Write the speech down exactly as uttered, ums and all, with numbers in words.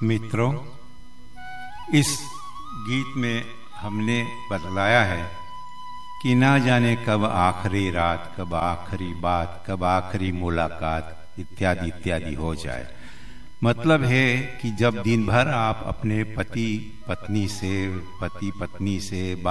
मित्रों, इस गीत में हमने बतलाया है कि ना जाने कब आखिरी रात, कब आखिरी बात, कब आखिरी मुलाकात इत्यादि इत्यादि हो जाए। मतलब है कि जब दिन भर आप अपने पति पत्नी से पति पत्नी से